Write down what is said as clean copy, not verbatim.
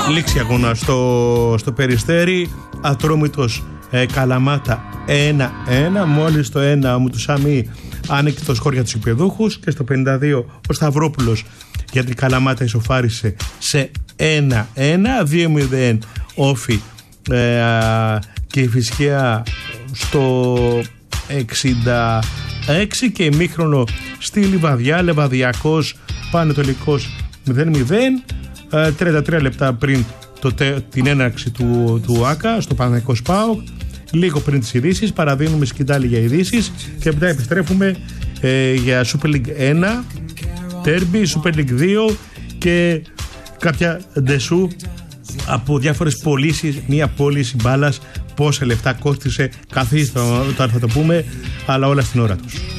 Λήξη αγώνα στο Περιστέρι. Ατρόμητος Καλαμάτα 1-1. Μόλις το 1 μου του Σαμί άνοιξε το σκορ για τους υπηδούχους. Και στο 52 ο Σταυρόπουλος για την Καλαμάτα ισοφάρισε σε 1-1. 2-0 Όφι και η Φυσικαία στο 66. Και ημίχρονο στη Λιβαδιά. Λεβαδιακός Πανετολικός 0-0. 33 λεπτά πριν την έναρξη του ΆΚΑ στο Παναθηναϊκό ΠΑΟΚ. Λίγο πριν τις ειδήσεις παραδίνουμε σκητάλη για ειδήσεις και μετά επιστρέφουμε για Super League 1, Derby, Super League 2 και κάποια ντεσού από διάφορες πωλήσεις. Μία πώληση μπάλας, πόσα λεφτά κόστισε, καθίστε όταν θα το πούμε, αλλά όλα στην ώρα τους.